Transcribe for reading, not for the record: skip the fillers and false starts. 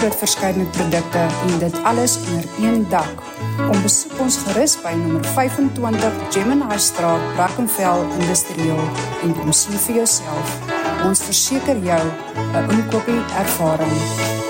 groot verskeidenheid produkte en dit alles onder een dak. Kom besoek ons gerus by nommer 25 Gemini Straat, Brackenfell Industrieel en kom sien vir jouself. Ons verseker jou 'n inkoopie ervaring.